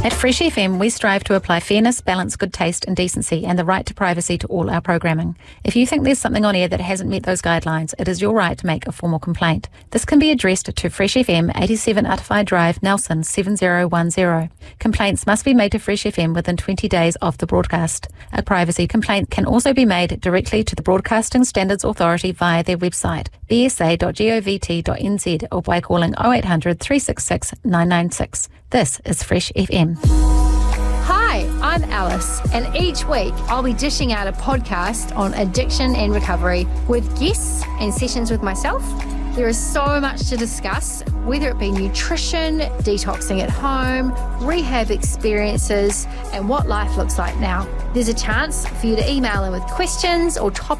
At Fresh FM, we strive to apply fairness, balance, good taste and decency and the right to privacy to all our programming. If you think there's something on air that hasn't met those guidelines, it is your right to make a formal complaint. This can be addressed to Fresh FM, 87 Atawhai Drive, Nelson 7010. Complaints must be made to Fresh FM within 20 days of the broadcast. A privacy complaint can also be made directly to the Broadcasting Standards Authority via their website, bsa.govt.nz, or by calling 0800 366 996. This is Fresh FM. Hi, I'm Alice, and each week I'll be dishing out a podcast on addiction and recovery with guests and sessions with myself. There is so much to discuss, whether it be nutrition, detoxing at home, rehab experiences, and what life looks like now. There's a chance for you to email in with questions or topics